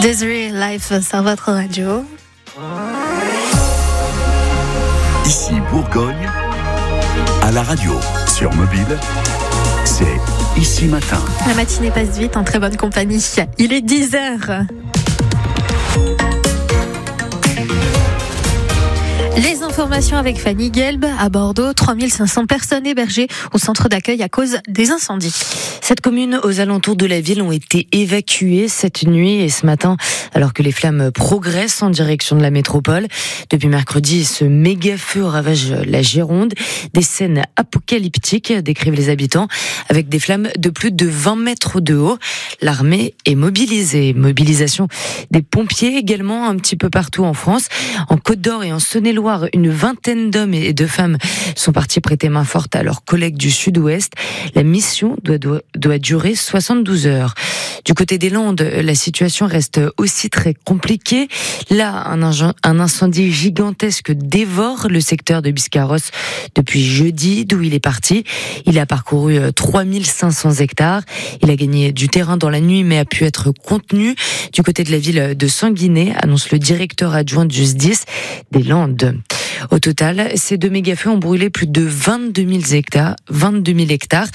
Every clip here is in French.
Desiree Life sur votre radio. Ici Bourgogne, à la radio, sur mobile, c'est Ici Matin. La matinée passe vite en très bonne compagnie. Il est 10h. Les informations avec Fanny Gelb. À Bordeaux, 3500 personnes hébergées au centre d'accueil à cause des incendies. 7 communes aux alentours de la ville ont été évacuées cette nuit et ce matin, alors que les flammes progressent en direction de la métropole. Depuis mercredi, ce méga feu ravage la Gironde. Des scènes apocalyptiques, décrivent les habitants, avec des flammes de plus de 20 mètres de haut. L'armée est mobilisée. Mobilisation des pompiers également un petit peu partout en France. En Côte d'Or et en Saône-et-Loire, une vingtaine d'hommes et de femmes sont partis prêter main forte à leurs collègues du Sud-Ouest. La mission doit durer 72 heures. Du côté des Landes, la situation reste aussi très compliquée. Là, un incendie gigantesque dévore le secteur de Biscarrosse depuis jeudi, d'où il est parti. Il a parcouru 3500 hectares. Il a gagné du terrain dans la nuit, mais a pu être contenu. Du côté de la ville de Sanguinet, annonce le directeur adjoint du SDIS des Landes. Au total, ces deux méga-feux ont brûlé plus de 22 000 hectares.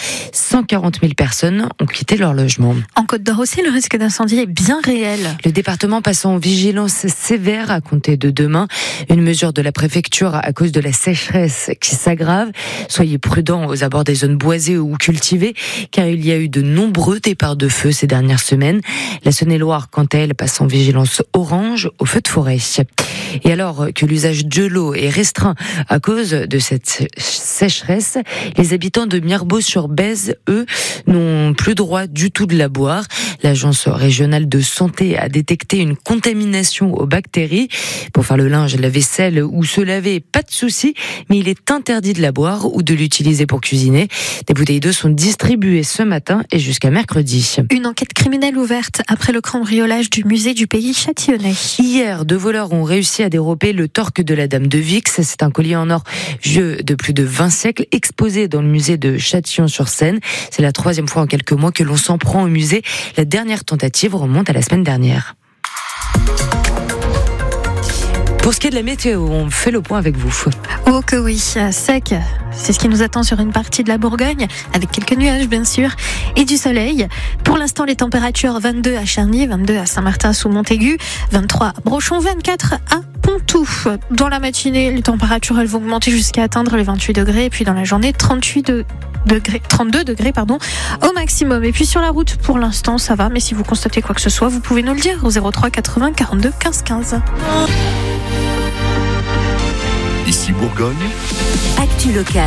140 000 personnes ont quitté leur logement. En Côte d'Or aussi, le risque d'incendie est bien réel. Le département passe en vigilance sévère à compter de demain. Une mesure de la préfecture à cause de la sécheresse qui s'aggrave. Soyez prudents aux abords des zones boisées ou cultivées, car il y a eu de nombreux départs de feu ces dernières semaines. La Saône-et-Loire, quant à elle, passe en vigilance orange aux feux de forêt. Et alors que l'usage de l'eau est restreint à cause de cette sécheresse, les habitants de Mirebeau-sur-Bèze, eux, n'ont plus droit du tout de la boire. L'agence régionale de santé a détecté une contamination aux bactéries. Pour faire le linge, la vaisselle ou se laver, pas de souci, mais il est interdit de la boire ou de l'utiliser pour cuisiner. Des bouteilles d'eau sont distribuées ce matin et jusqu'à mercredi. Une enquête criminelle ouverte après le cambriolage du musée du pays châtillonnais. Hier, 2 voleurs ont réussi à dérober le torque de la Dame de Vix. C'est un collier en or vieux de plus de 20 siècles exposé dans le musée de Châtillon-sur-Seine. C'est la 3e fois en quelques mois que l'on s'en prend au musée. La dernière tentative remonte à la semaine dernière. Pour ce qui est de la météo, on fait le point avec vous. Oh que oui, sec, c'est ce qui nous attend sur une partie de la Bourgogne, avec quelques nuages bien sûr, et du soleil. Pour l'instant, les températures 22 à Charny, 22 à Saint-Martin-sous-Montaigu, 23 à Brochon, 24 à Pontoux. Dans la matinée, les températures elles vont augmenter jusqu'à atteindre les 28 degrés, et puis dans la journée, 32 degrés au maximum. Et puis sur la route, pour l'instant, ça va, mais si vous constatez quoi que ce soit, vous pouvez nous le dire au 03 80 42 15 15. Ici Bourgogne, Actu local.